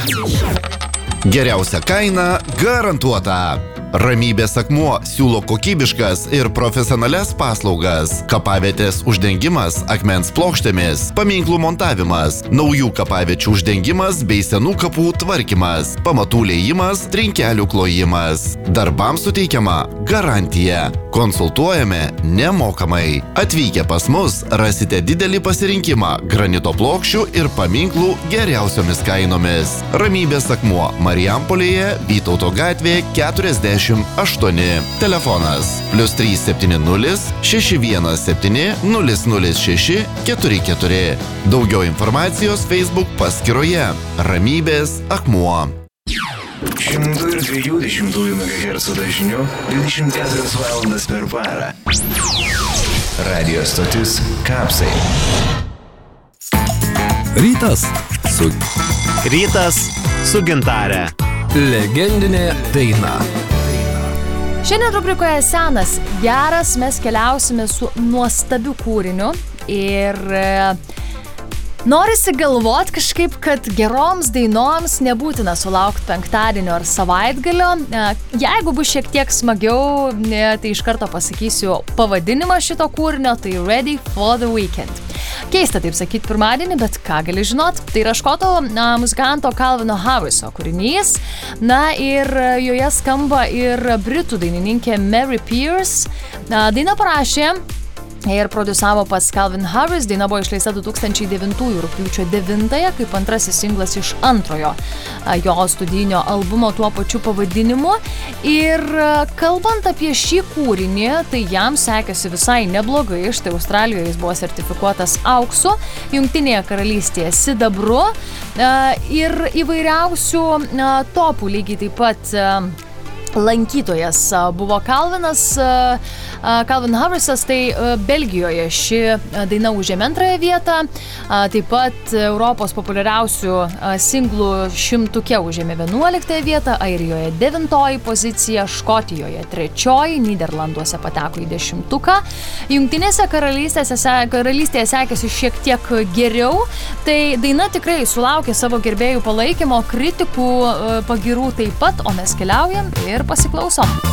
Geriausia kaina garantuota. Ramybės akmuo siūlo kokybiškas ir profesionalias paslaugas. Kapavietės uždengimas akmens plokštėmis, paminklų montavimas, naujų kapaviečių uždengimas bei senų kapų tvarkymas, pamatų liejimas, trinkelių klojimas. Darbams suteikiama garantija. Konsultuojame nemokamai. Atvykę pas mus rasite didelį pasirinkimą granito plokščių ir paminklų geriausiomis kainomis. Ramybės akmuo Marijampolėje, Vytauto gatvėje 48. Telefonas +370 617 006 44. Daugiau informacijos Facebook paskyroje Ramybės akmuo. 102,2 MHz dažniu 24 valandas per parą. Radio stotis Kapsai. Rytas su Gintare. Legendinė daina. Šiandien rubrikoje Senas geras mes keliausime su nuostabiu kūriniu ir norisi galvot kažkaip, kad geroms dainoms nebūtina sulaukti penktadienio ar savaitgalio. Jeigu bus šiek tiek smagiau, tai iš karto pasakysiu pavadinimą šito kūrinio, tai Ready for the Weekend. Keista taip sakyti pirmadienį, bet ką gali žinot, tai yra škoto muzikanto Calvino Harriso kūrinys. Na ir joje skamba ir britų dainininkė Mary Pierce. Dainą parašė ir produsavo pats Calvin Harris. Daina buvo išleista 2009 rugpjūčio 9 kaip antrasis singlas iš antrojo jo studijinio albumo tuo pačiu pavadinimu. Ir kalbant apie šį kūrinį, tai jam sekėsi visai neblogai. Štai Australijoje jis buvo sertifikuotas auksu, Jungtinėje karalystėje sidabru ir įvairiausių topų lygiai taip pat lankytojas buvo Calvin Harrisas, tai Belgijoje ši daina užėmė antrąją vietą, taip pat Europos populiariausių singlų šimtuke užėmė 11 vietą, Airijoje 9 pozicija, Škotijoje 3, Nyderlanduose pateko į 10. Jungtinėse karalystėje sekėsi šiek tiek geriau, tai daina tikrai sulaukė savo gerbėjų palaikymo, kritikų pagirų taip pat, o mes keliaujam ir pasiklausom.